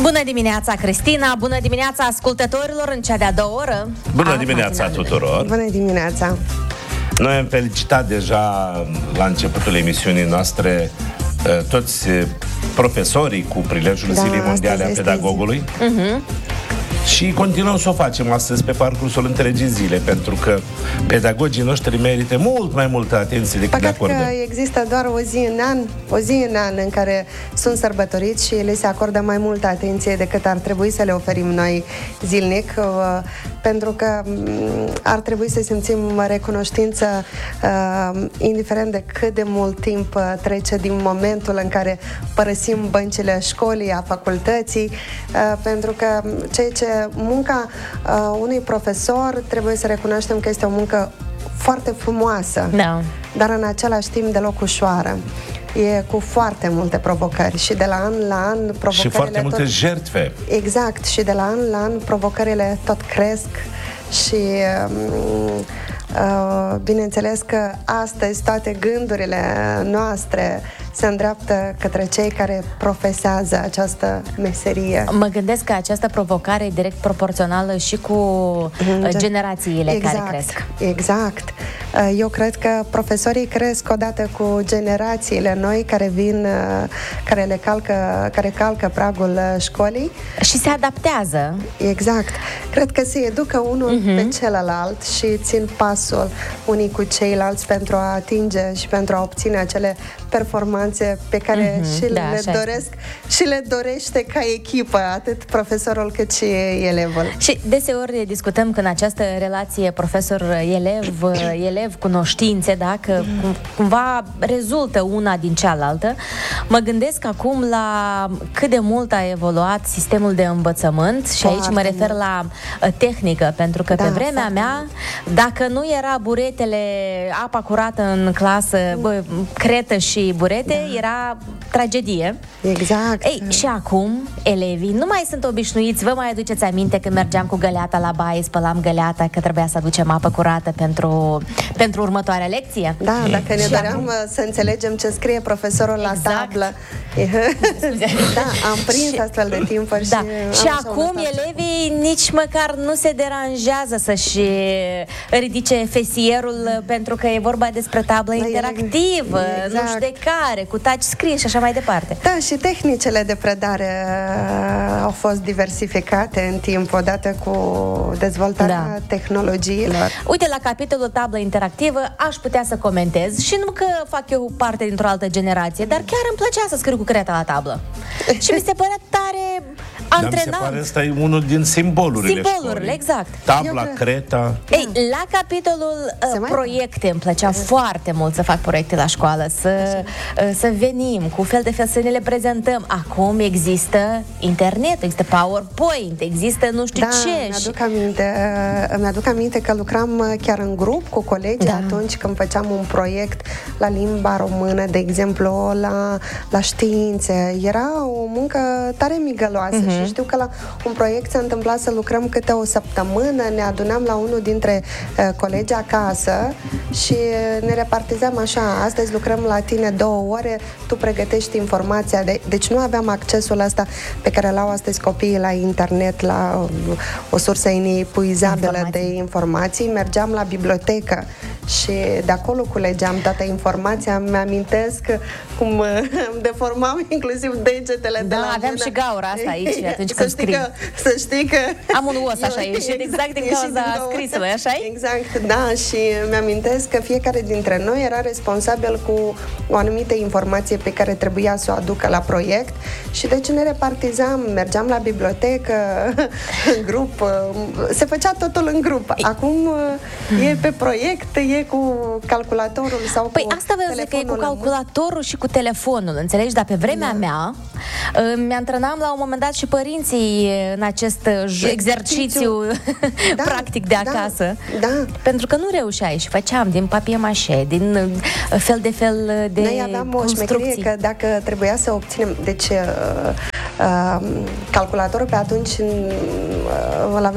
Bună dimineața, Cristina! Bună dimineața ascultătorilor în cea de-a doua oră. Bună dimineața tuturor! Bună dimineața! Noi am felicitat deja la începutul emisiunii noastre toți profesorii cu prilejul Zilei Mondiale a Pedagogului. Și continuăm să o facem astăzi pe parcursul întregii zile, pentru că pedagogii noștri merită mult mai multă atenție decât le acordă. Că există doar o zi în an în care sunt sărbătoriți și le se acordă mai multă atenție decât ar trebui să le oferim noi zilnic, pentru că ar trebui să simțim recunoștință indiferent de cât de mult timp trece din momentul în care părăsim băncile școlii, a facultății, pentru că munca unui profesor trebuie să recunoaștem că este o muncă foarte frumoasă, dar în același timp deloc ușoară. E cu foarte multe provocări și de la an la an provocările și foarte multe jertfe. Exact, și de la an la an provocările tot cresc și bineînțeles că astăzi toate gândurile noastre se îndreaptă către cei care profesează această meserie. Mă gândesc că această provocare e direct proporțională și cu generațiile care cresc. Exact. Eu cred că profesorii cresc odată cu generațiile noi care vin, care calcă pragul școlii. Și se adaptează. Exact. Cred că se educă unul pe celălalt și țin pasul unii cu ceilalți pentru a atinge și pentru a obține acele performanțe pe care le doresc și le dorește ca echipă, atât profesorul cât și elevul. Și deseori discutăm că în această relație profesor-elev, elev-cunoștințe, da? Că cumva rezultă una din cealaltă. Mă gândesc acum la cât de mult a evoluat sistemul de învățământ și aici mă refer la tehnică, pentru că pe vremea mea, dacă nu era buretele, apa curată în clasă, cretă și burete, era tragedie. Exact. Ei, și acum elevii nu mai sunt obișnuiți. Vă mai aduceți aminte când mergeam cu găleata la baie, spălam găleata, că trebuia să aducem apă curată pentru următoarea lecție? Da, dacă ne doream să înțelegem ce scrie profesorul la tablă. Da, am prins astfel de timpuri. Și acum elevii nici măcar nu se deranjează să-și ridice fesierul, pentru că e vorba despre tablă interactivă, nu știu de care, cu touchscreen și așa mai departe. Da, și tehnicile de predare au fost diversificate în timp, odată cu dezvoltarea tehnologiilor. Uite, la capitolul tablă interactivă aș putea să comentez, și nu că fac eu parte dintr-o altă generație, dar chiar îmi plăcea să scriu cu creta la tablă. Și mi se părea tare antrenant. Mi se pare ăsta e unul din simbolurile școlii. Exact. Tabla, creta. Ei, la capitolul proiecte îmi plăcea foarte mult să fac proiecte la școală, să venim cu fel de fel să ne le prezentăm. Acum există internet, există PowerPoint, există nu știu ce. Mi-aduc aminte că lucram chiar în grup cu colegi atunci când făceam un proiect la limba română, de exemplu, la științe. Era o muncă tare migăloasă și știu că la un proiect se întâmpla să lucrăm câte o săptămână, ne adunam la unul dintre colegi acasă și ne repartizam așa: astăzi lucrăm la tine 2 ore, tu pregătești informația. Deci nu aveam accesul ăsta pe care l-au astăzi copiii la internet, la o sursă inepuizabilă de informații. Mergeam la bibliotecă și de acolo culegeam toată informația. Mi-amintesc cum îmi deformam inclusiv degetele de la mână. Aveam și gaura asta aici atunci când scriu. Să știi că am un os așa ieșit exact din cauza scrisului, așa-i? Exact, da, și mi-amintesc că fiecare dintre noi era responsabil cu o anumită informație pe care trebuia să o aducă la proiect și deci ne repartizam, mergeam la bibliotecă, în grup, se făcea totul în grup. Acum e pe proiect, e cu calculatorul sau cu telefonul. Asta vreau să zic, că e cu calculatorul și cu telefonul, înțelegi? Dar pe vremea mea mi-antrenam la un moment dat și părinții în acest exercițiu practic de acasă. Pentru că nu reușeai și făceam din papier-mâșe, din fel de fel de noi aveam o șmecherie că dacă trebuia să obținem, deci calculatorul pe atunci îl aveau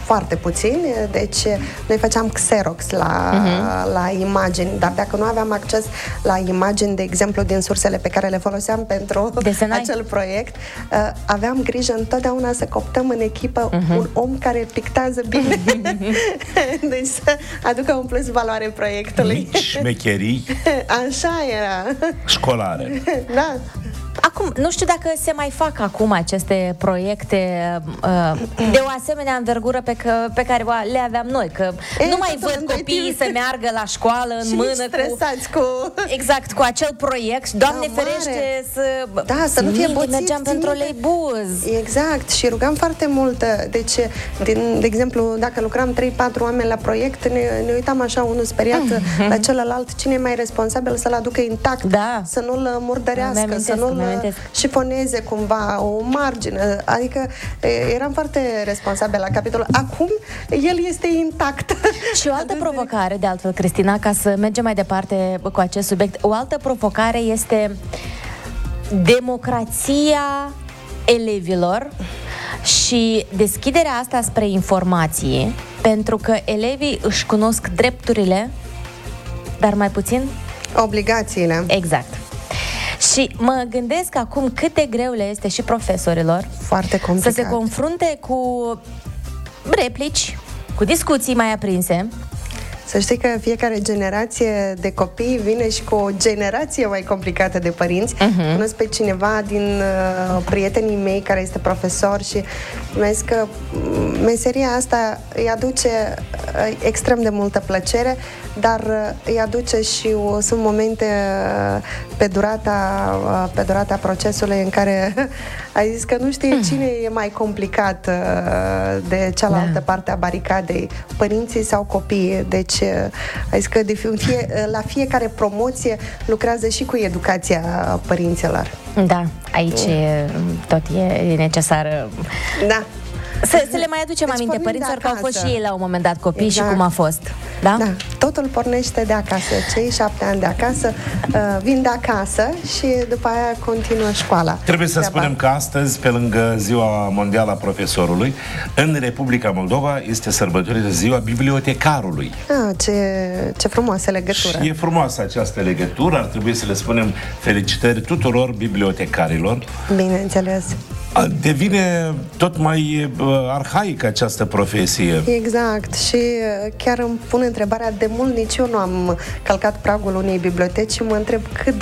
foarte puțini, deci noi făceam Xerox la imagini, dar dacă nu aveam acces la imagini, de exemplu, din sursele pe care le foloseam pentru acel proiect, aveam grijă întotdeauna să cooptăm în echipă un om care pictează bine. Deci să aducă un plus valoare proiectului. Mici șmecherii. Așa era. Școlare. Da. Acum, nu știu dacă se mai fac acum aceste proiecte de o asemenea învergură pe care le aveam noi, că nu mai văd copiii să meargă la școală în și mână stresați cu... Exact, cu acel proiect. Doamne ferește să nu fie boțiți. Mergeam pe troleibuz. Exact, și rugam foarte mult. Deci, de exemplu, dacă lucram 3-4 oameni la proiect, ne uitam așa, unul speriat la celălalt, cine e mai responsabil să-l aducă intact, să nu-l murdărească, să nu-l șifoneze cumva o margine. Adică eram foarte responsabil la capitolul. Acum el este intact. Și o altă provocare, de altfel, Cristina, ca să mergem mai departe cu acest subiect, o altă provocare este democrația elevilor și deschiderea asta spre informație, pentru că elevii își cunosc drepturile, dar mai puțin obligațiile. Exact. Și mă gândesc acum cât de greu le este și profesorilor foarte complicat să se confrunte cu replici, cu discuții mai aprinse. Să știi că fiecare generație de copii vine și cu o generație mai complicată de părinți. Cunosc pe cineva din prietenii mei care este profesor și mi-a zis că meseria asta îi aduce extrem de multă plăcere, dar îi aduce și sunt momente pe durata procesului în care ai zis că nu știe cine e mai complicat de cealaltă parte a baricadei, părinții sau copiii. Deci ai zis că la fiecare promoție lucrează și cu educația părinților. Da, aici tot e necesară. Da. Să le mai aducem aminte părinților că au fost și ei la un moment dat copii și cum a fost. Da? Da, totul pornește de acasă. Cei 7 ani de acasă vin de acasă și după aia continuă școala. Trebuie să spunem că astăzi, pe lângă Ziua Mondială a Profesorului, în Republica Moldova este sărbătorită Ziua Bibliotecarului. Ce frumoasă legătură. Și e frumoasă această legătură, ar trebui să le spunem felicitări tuturor bibliotecarilor. Bineînțeles. Devine tot mai arhaică această profesie. Exact. Și chiar îmi pun întrebarea, de mult nici eu nu am călcat pragul unei biblioteci și mă întreb cât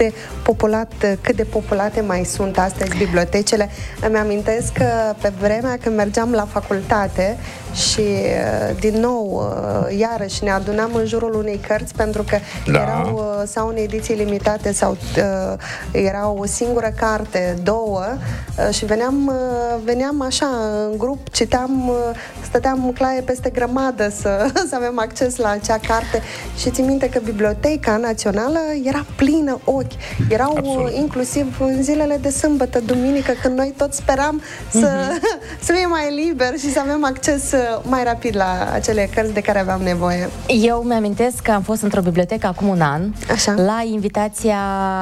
de populate mai sunt astăzi bibliotecile. Îmi amintesc că pe vremea când mergeam la facultate și din nou iarăși ne adunam în jurul unei cărți, pentru că erau sau în ediții limitate sau erau o singură carte, două, și veneam așa în grup, citeam, stăteam claie peste grămadă să avem acces la acea carte și țin minte că Biblioteca Națională era plină ochi. Erau inclusiv în zilele de sâmbătă, duminică, când noi toți speram să fie mai liber și să avem acces mai rapid la acele cărți de care aveam nevoie. Eu mi-amintesc că am fost într-o bibliotecă acum un an, la invitația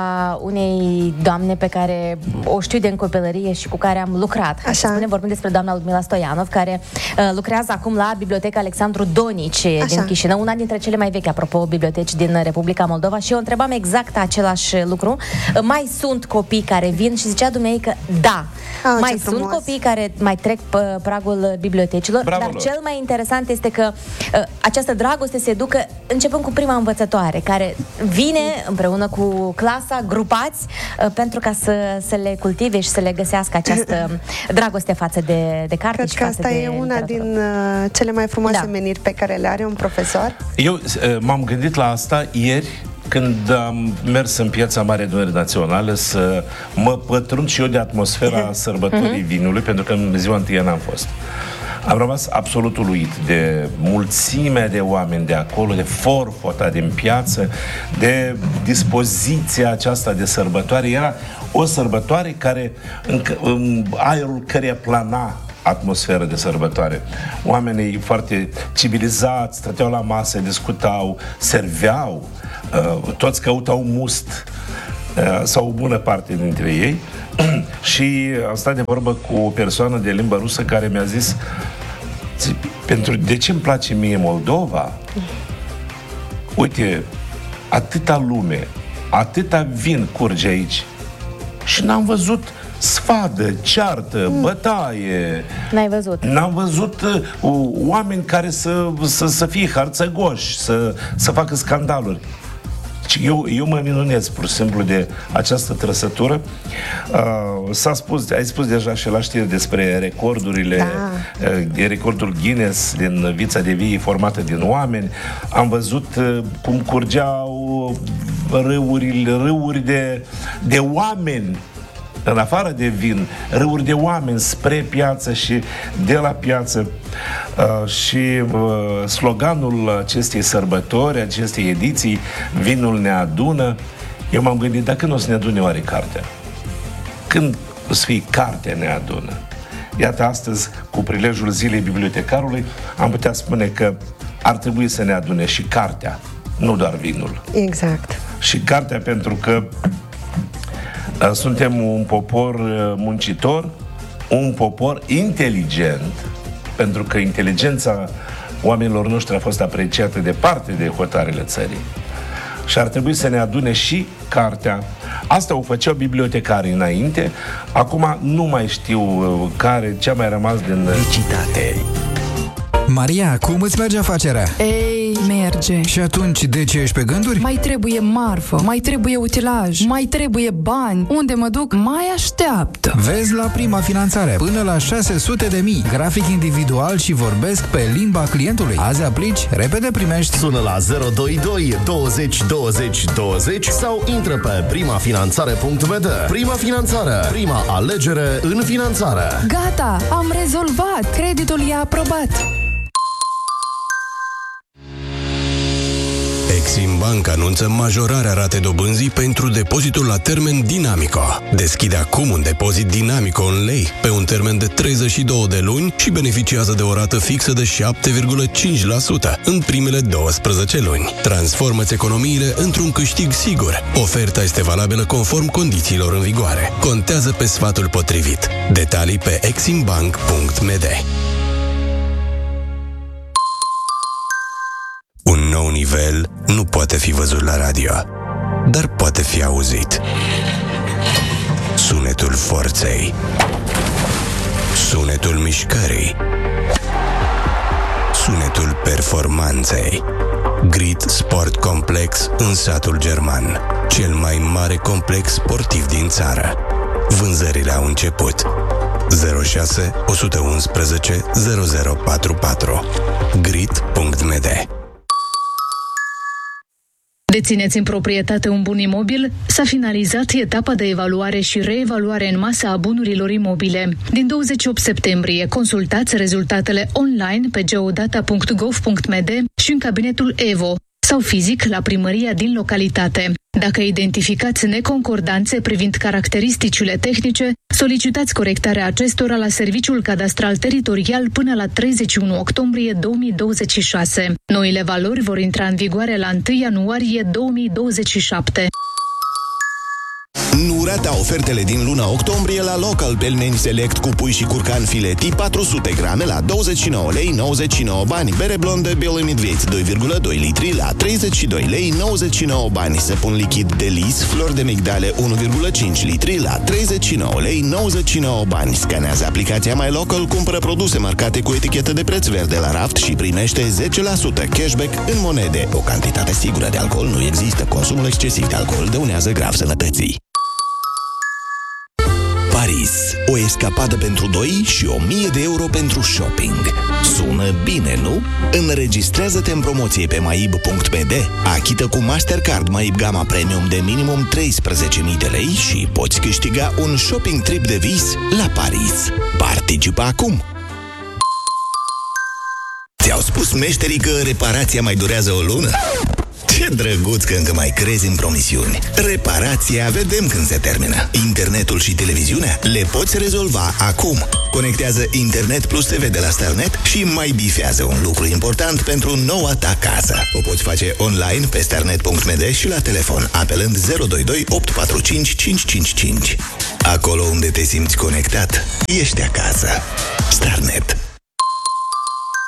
unei doamne pe care o știu din copilărie și cu care am lucrat. Vorbim despre doamna Ludmila Stoianov, care lucrează acum la Biblioteca Alexandru Donici din Chișinău, una dintre cele mai vechi, apropo, biblioteci din Republica Moldova, și eu întrebam exact același lucru. Mai sunt copii care vin și zicea dumneavoastră că da, mai sunt copii care mai trec pragul bibliotecilor, dar cel mai interesant este că această dragoste se ducă începând cu prima învățătoare, care vine împreună cu clasa, grupați, pentru ca să le cultive și să le găsească această dragoste față de carte. Cred că asta e una din cele mai frumoase meniri pe care le are un profesor. Eu m-am gândit la asta ieri, când am mers în Piața Mare Dunării Naționale să mă pătrund și eu de atmosfera sărbătorii vinului, pentru că în ziua întâi n-am fost. Am rămas absolut uluit de mulțimea de oameni de acolo, de forfota din piață, de dispoziția aceasta de sărbătoare. Era o sărbătoare care, în aerul căreia plana atmosferă de sărbătoare. Oamenii foarte civilizați stăteau la masă, discutau, serveau, toți căutau must sau o bună parte dintre ei. Și am stat de vorbă cu o persoană de limbă rusă care mi-a zis: De ce îmi place mie Moldova? Uite, atâta lume, atâta vin curge aici și n-am văzut sfadă, ceartă, bătaie. N-ai văzut? N-am văzut oameni care să fie harțăgoși, să facă scandaluri. Eu mă minunez pur și simplu de această trăsătură. Ai spus deja și la știri despre recordurile, recordul Guinness din vița de vie formată din oameni. Am văzut cum curgeau râuri de oameni, în afară de vin, râuri de oameni spre piață și de la piață. Și sloganul acestei sărbători, acestei ediții, vinul ne adună, eu m-am gândit, dacă nu o să ne adune oare cartea? Când o să fie cartea ne adună? Iată, astăzi, cu prilejul Zilei Bibliotecarului, am putea spune că ar trebui să ne adune și cartea, nu doar vinul. Exact. Și cartea, pentru că suntem un popor muncitor, un popor inteligent, pentru că inteligența oamenilor noștri a fost apreciată departe de hotarele țării. Și ar trebui să ne adune și cartea. Asta o făceau bibliotecarii înainte, acum nu mai știu ce a mai rămas din... Citate. Maria, cum îți merge afacerea? Ei, merge. Și atunci, de ce ești pe gânduri? Mai trebuie marfă, mai trebuie utilaj, mai trebuie bani. Unde mă duc, mai așteaptă. Vezi la Prima Finanțare, până la 600.000, grafic individual și vorbesc pe limba clientului. Azi aplici, repede primești. Sună la 022 20 20 20 sau intră pe primafinanțare.md. Prima Finanțare, prima alegere în finanțare. Gata, am rezolvat. Creditul e aprobat. Exim Bank anunță majorarea ratei dobânzii pentru depozitul la termen Dinamico. Deschide acum un depozit Dinamico în lei pe un termen de 32 de luni și beneficiază de o rată fixă de 7,5% în primele 12 luni. Transformă-ți economiile într-un câștig sigur. Oferta este valabilă conform condițiilor în vigoare. Contează pe sfatul potrivit. Detalii pe eximbank.md. Un nou nivel nu poate fi văzut la radio, dar poate fi auzit. Sunetul forței, sunetul mișcării, sunetul performanței. Grit Sport Complex în satul german, cel mai mare complex sportiv din țară. Vânzările au început. 06 111 0044 grit.md. Dețineți în proprietate un bun imobil? S-a finalizat etapa de evaluare și reevaluare în masă a bunurilor imobile. Din 28 septembrie, consultați rezultatele online pe geodata.gov.md și în cabinetul EVO sau fizic la primăria din localitate. Dacă identificați neconcordanțe privind caracteristicile tehnice, solicitați corectarea acestora la Serviciul Cadastral Teritorial până la 31 octombrie 2026. Noile valori vor intra în vigoare la 1 ianuarie 2027. Nu rata ofertele din luna octombrie la Local Pelmeni Select cu pui și curcan fileti 400 grame la 29 lei 99 bani. Bere blondă Bela Medveți 2,2 litri la 32 lei 99 bani. Săpun lichid Delis flori de migdale 1,5 litri la 39 lei 99 bani. Scanează aplicația My Local, cumpără produse marcate cu etichetă de preț verde la raft și primește 10% cashback în monede. O cantitate sigură de alcool nu există. Consumul excesiv de alcool dăunează grav sănătății. Paris. O escapadă pentru doi și 1000 de euro pentru shopping. Sună bine, nu? Înregistrează-te în promoție pe maib.md, achită cu Mastercard Maib Gama Premium de minimum 13.000 de lei și poți câștiga un shopping trip de vis la Paris. Participă acum! Ți-au spus meșterii că reparația mai durează o lună? Ce drăguț că încă mai crezi în promisiuni. Reparația vedem când se termină. Internetul și televiziunea le poți rezolva acum. Conectează Internet plus TV de la Starnet și mai bifează un lucru important pentru noua ta casă. O poți face online pe starnet.md și la telefon, apelând 022 845 555. Acolo unde te simți conectat, ești acasă. Starnet.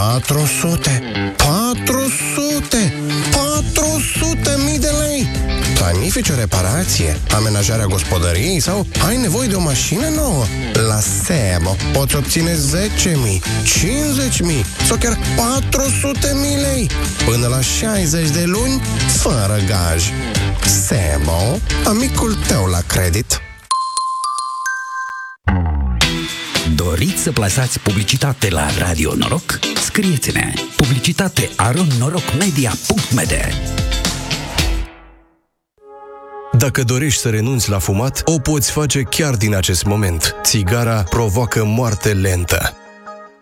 400.000 de lei! Planifici o reparație, amenajarea gospodăriei sau ai nevoie de o mașină nouă? La Sebo poți obține 10.000, 50.000 sau chiar 400.000 lei până la 60 de luni fără gaj. Sebo, amicul tău la credit. Doriți să plasați publicitate la Radio Noroc? Scrieți-ne publicitate@norocmedia.md. Dacă dorești să renunți la fumat, o poți face chiar din acest moment. Țigara provoacă moarte lentă.